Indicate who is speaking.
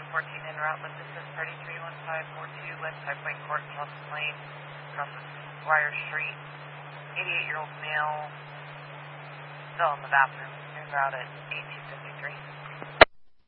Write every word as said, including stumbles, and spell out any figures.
Speaker 1: fourteen en route with this is thirty-three one five four two West High Point Court, Tulsa Lane, across Squire Street. eighty-eight-year-old male, still in the bathroom, en route at eighteen fifty-three.